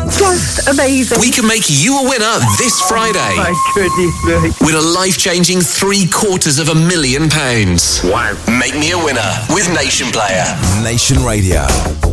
Just amazing. We can make you a winner this Friday. My goodness me. Win a life-changing £750,000. Wow. Make me a winner with Nation Player. Nation Radio.